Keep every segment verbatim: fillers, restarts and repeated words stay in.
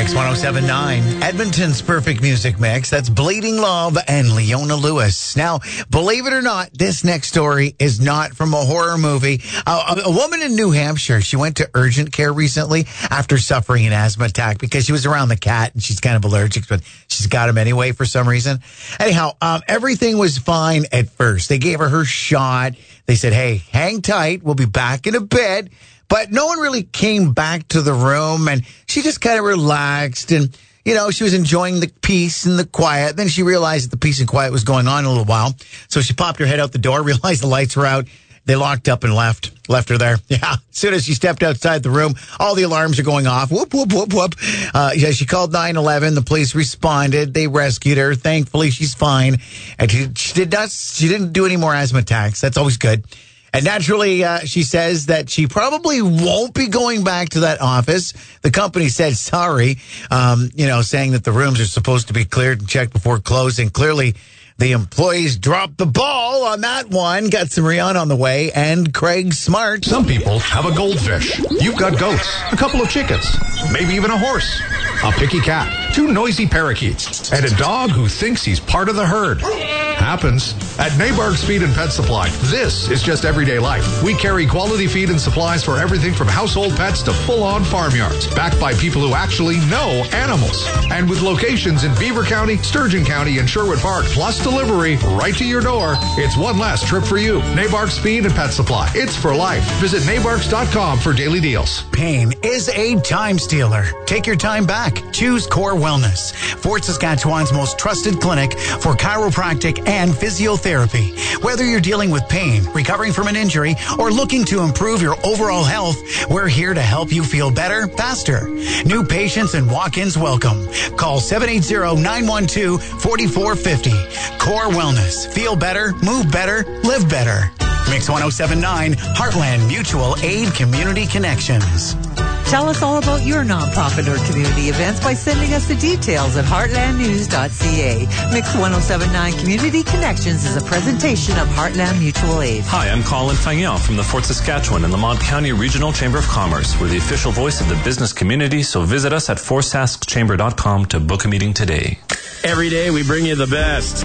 Mix one oh seven point nine, Edmonton's perfect music mix. That's Bleeding Love and Leona Lewis. Now, believe it or not, this next story is not from a horror movie. Uh, a, a woman in New Hampshire, she went to urgent care recently after suffering an asthma attack because she was around the cat and she's kind of allergic, but she's got him anyway for some reason. Anyhow, um, everything was fine at first. They gave her her shot. They said, hey, hang tight. We'll be back in a bit. But no one really came back to the room, and she just kind of relaxed, and, you know, she was enjoying the peace and the quiet. Then she realized that the peace and quiet was going on a little while. So she popped her head out the door, realized the lights were out. They locked up and left, left her there. Yeah. As soon as she stepped outside the room, all the alarms are going off. Whoop, whoop, whoop, whoop. Uh, yeah, she called nine one one. The police responded. They rescued her. Thankfully, she's fine. And she, she did not, she didn't do any more asthma attacks. That's always good. And naturally, uh, she says that she probably won't be going back to that office. The company said sorry, um, you know, saying that the rooms are supposed to be cleared and checked before closing. Clearly, the employees dropped the ball on that one. Got some Rihanna on the way and Craig Smart. Some people have a goldfish. You've got goats, a couple of chickens, maybe even a horse, a picky cat, two noisy parakeets, and a dog who thinks he's part of the herd. Happens. At Nabark's Feed and Pet Supply, this is just everyday life. We carry quality feed and supplies for everything from household pets to full-on farmyards, backed by people who actually know animals. And with locations in Beaver County, Sturgeon County, and Sherwood Park, plus delivery right to your door, it's one less trip for you. Nabark's Feed and Pet Supply. It's for life. Visit nabarks dot com for daily deals. Pain is a time stealer. Take your time back. Choose Core Wellness, Fort Saskatchewan's most trusted clinic for chiropractic and physiotherapy. Whether you're dealing with pain, recovering from an injury, or looking to improve your overall health, we're here to help you feel better, faster. New patients and walk-ins welcome. Call seven eight zero, nine one two, four four five zero. Core Wellness. Feel better, move better, live better. Mix one oh seven point nine, Heartland Mutual Aid Community Connections. Tell us all about your nonprofit or community events by sending us the details at heartland news dot c a. Mix one oh seven point nine Community Connections is a presentation of Heartland Mutual Aid. Hi, I'm Colin Fagnon from the Fort Saskatchewan and Lamont County Regional Chamber of Commerce. We're the official voice of the business community, so visit us at fort sask chamber dot com to book a meeting today. Every day we bring you the best.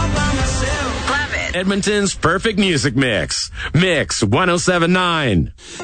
Edmonton's perfect music mix. Mix one oh seven point nine.